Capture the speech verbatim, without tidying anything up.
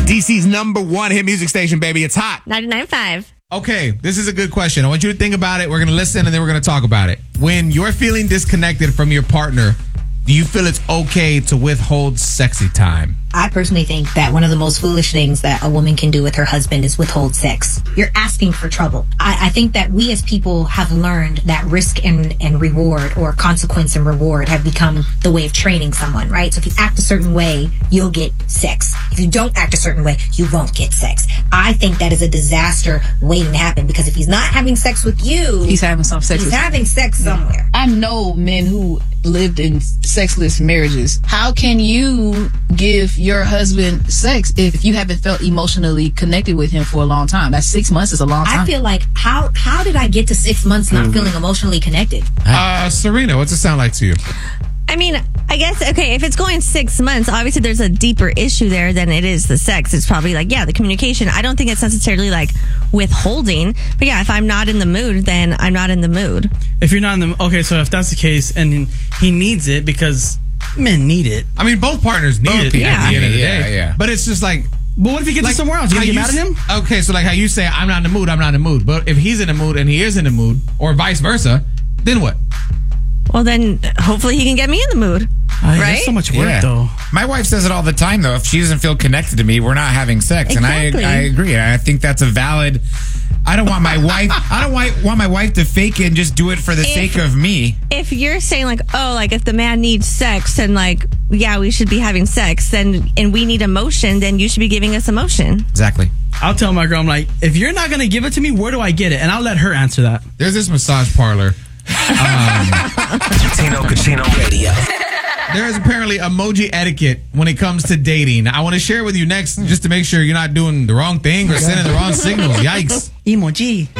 D C's number one hit music station, baby. It's hot. ninety-nine point five. Okay, this is a good question. I want you to think about it. We're going to listen and then we're going to talk about it. When you're feeling disconnected from your partner, do you feel it's okay to withhold sexy time? I personally think that one of the most foolish things that a woman can do with her husband is withhold sex. You're asking for trouble. I, I think that we as people have learned that risk and, and reward, or consequence and reward, have become the way of training someone, right? So if you act a certain way, you'll get sex. If you don't act a certain way, you won't get sex. I think that is a disaster waiting to happen, because if he's not having sex with you, he's having some sex. He's with having sex somewhere. I know men who lived in sexless marriages. How can you give your husband sex if you haven't felt emotionally connected with him for a long time? That's six months is a long time. I feel like, how how did I get to six months not mm-hmm. feeling emotionally connected? Uh, Serena, what's it sound like to you? I mean, I guess, okay, if it's going six months, obviously there's a deeper issue there than it is the sex. It's probably like, yeah, the communication. I don't think it's necessarily like withholding. But yeah, if I'm not in the mood, then I'm not in the mood. If you're not in the, okay, so if that's the case and he needs it, because men need it. I mean, both partners need both it yeah. at the end of the yeah, day. Yeah. But it's just like, but what if he gets like, it somewhere else? You gonna get mad at him? Okay, so like how you say, I'm not in the mood, I'm not in the mood. But if he's in the mood and he is in the mood, or vice versa, then what? Well, then hopefully he can get me in the mood. Uh, right? That's so much work, yeah. though. My wife says it all the time, though. If she doesn't feel connected to me, we're not having sex. Exactly. And I I agree. I think that's a valid... I don't want my wife... I don't want, want my wife to fake it and just do it for the if, sake of me. If you're saying, like, oh, like, if the man needs sex and, like, yeah, we should be having sex, then and we need emotion, then you should be giving us emotion. Exactly. I'll tell my girl, I'm like, if you're not going to give it to me, where do I get it? And I'll let her answer that. There's this massage parlor. Um, Tino Casino Radio. There is apparently emoji etiquette when it comes to dating. I want to share with you next, just to make sure you're not doing the wrong thing or sending the wrong signals. Yikes. Emoji.